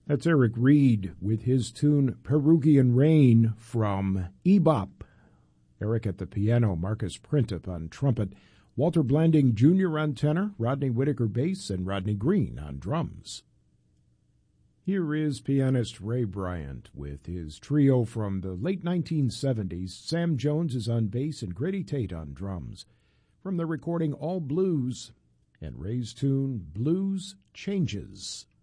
That's Eric Reed with his tune Perugian Rain from Ebop. Eric at the piano, Marcus Printup on trumpet, Walter Blanding Jr. on tenor, Rodney Whitaker bass, and Rodney Green on drums. Here is pianist Ray Bryant with his trio from the late 1970s. Sam Jones is on bass and Grady Tate on drums. From the recording All Blues, and Ray's tune Blues Changes.